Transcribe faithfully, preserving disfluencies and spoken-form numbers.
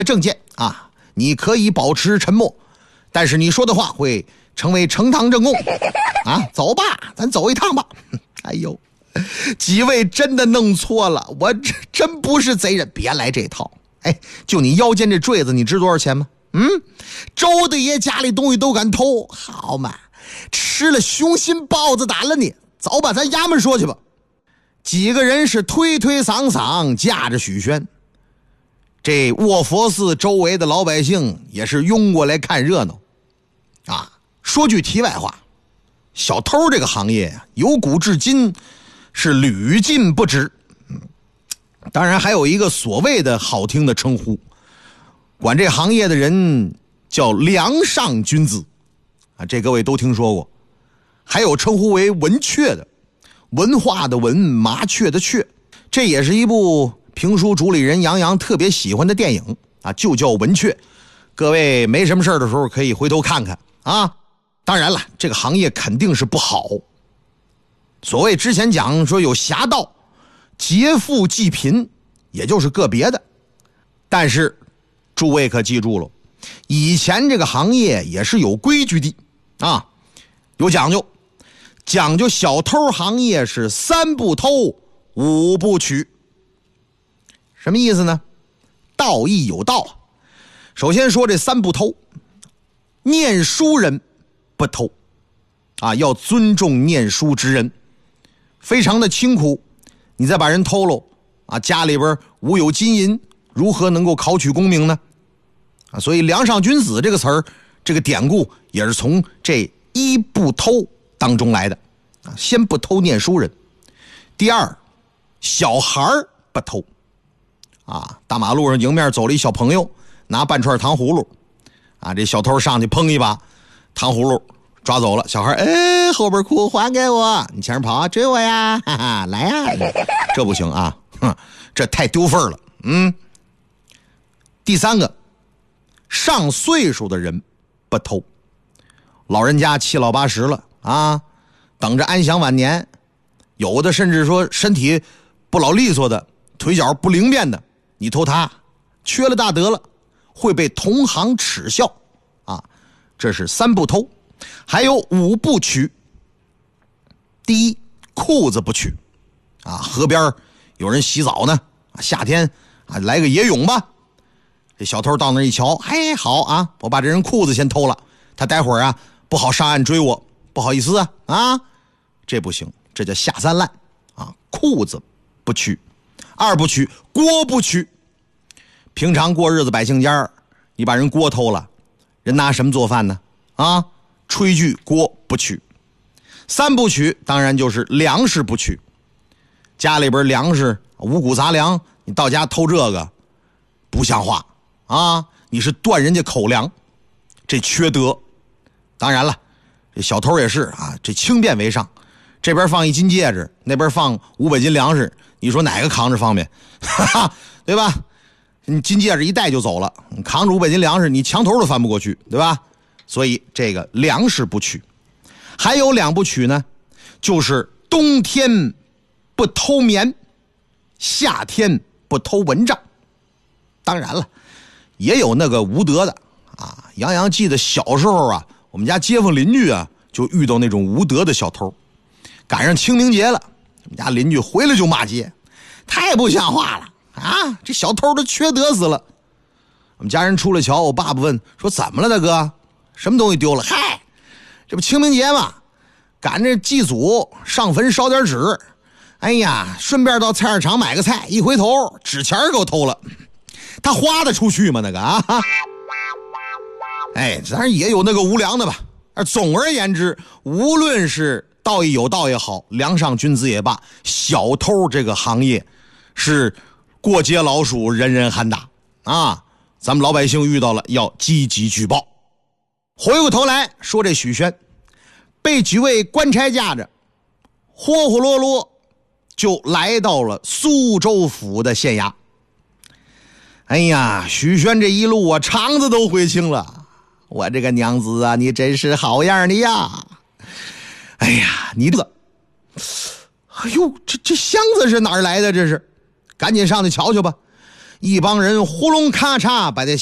证件啊，你可以保持沉默，但是你说的话会成为呈堂证供啊。走吧，咱走一趟吧。哎呦，几位真的弄错了，我真不是贼人，别来这套。哎，就你腰间这坠子，你值多少钱吗？嗯，周大爷家里东西都敢偷，好嘛，吃了雄心豹子胆了你。走吧，咱衙门说去吧。几个人是推推搡搡架着许宣，这卧佛寺周围的老百姓也是拥过来看热闹啊。说句题外话，小偷这个行业啊，由古至今是屡禁不止。嗯，当然还有一个所谓的好听的称呼，管这行业的人叫梁上君子啊，这各位都听说过。还有称呼为文雀的，文化的文，麻雀的雀，这也是一部评书主理人杨洋特别喜欢的电影啊，就叫文雀。各位没什么事的时候可以回头看看啊。当然了，这个行业肯定是不好。所谓之前讲说有侠盗劫富济贫，也就是个别的，但是诸位可记住了，以前这个行业也是有规矩的啊，有讲究。讲究小偷行业是三不偷五不取。什么意思呢？道义有道。首先说这三不偷，念书人不偷啊，要尊重念书之人，非常的清苦，你再把人偷了啊，家里边无有金银，如何能够考取功名呢？啊，所以梁上君子这个词儿，这个典故也是从这一不偷当中来的啊，先不偷念书人。第二，小孩不偷啊，大马路上迎面走了一小朋友，拿半串糖葫芦啊，这小偷上去碰一把糖葫芦抓走了，小孩哎后边哭还给我，你前面跑追我呀，哈哈，来呀，这不行啊，哼，这太丢份了。嗯。第三个，上岁数的人不偷，老人家七老八十了啊，等着安享晚年，有的甚至说身体不老利索的，腿脚不灵便的，你偷他缺了大德了，会被同行耻笑啊。这是三不偷。还有五不取。第一，裤子不取啊，河边有人洗澡呢，夏天啊来个野泳吧，这小偷到那一瞧，嘿，好啊，我把这人裤子先偷了，他待会儿啊不好上岸追我，不好意思啊啊，这不行，这叫下三滥啊，裤子不取。二不取，锅不取。平常过日子百姓家，你把人锅偷了，人拿什么做饭呢？啊，炊具锅不取。三不取，当然就是粮食不取。家里边粮食五谷杂粮，你到家偷这个不像话啊，你是断人家口粮，这缺德。当然了，这小偷也是啊，这轻便为上，这边放一金戒指，那边放五百斤粮食，你说哪个扛着方便？哈哈，对吧？你金戒指一戴就走了，你扛着五百斤粮食，你墙头都翻不过去，对吧？所以这个粮食不取。还有两不取呢，就是冬天不偷棉，夏天不偷蚊帐。当然了，也有那个无德的啊。杨洋记得小时候啊，我们家街坊邻居啊，就遇到那种无德的小偷。赶上清明节了，我们家邻居回来就骂街，太不像话了啊！这小偷都缺德死了。我们家人出来瞧，我爸爸问说：“怎么了，大哥？什么东西丢了？”嗨，这不清明节吗？赶着祭祖上坟烧点纸，哎呀，顺便到菜市场买个菜，一回头纸钱给我偷了。他花得出去吗？那个啊，哎，当然也有那个无良的吧。总而言之，无论是道义有道也好，梁上君子也罢，小偷这个行业是过街老鼠，人人喊打啊！咱们老百姓遇到了要积极举报。回过头来说这许宣，被几位官差架着，霍霍落落就来到了苏州府的县衙。哎呀，许宣这一路啊，肠子都悔青了。我这个娘子啊，你真是好样的呀！哎呀，你这个，哎呦，这这箱子是哪儿来的？这是，赶紧上去瞧瞧吧。 一帮人呼隆咔嚓把这